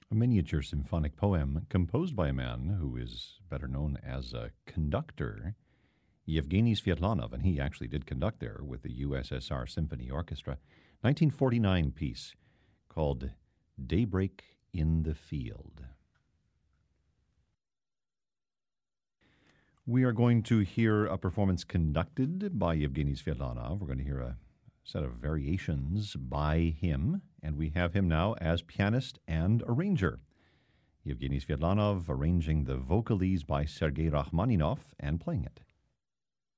a miniature symphonic poem composed by a man who is better known as a conductor, Yevgeny Sviatlanov, and he actually did conduct there with the USSR Symphony Orchestra. 1949 piece called Daybreak in the Field. We are going to hear a performance conducted by Yevgeny Sviatlanov. We're going to hear a set of variations by him, and we have him now as pianist and arranger. Yevgeny Sviatlanov arranging the Vocalese by Sergei Rachmaninoff and playing it.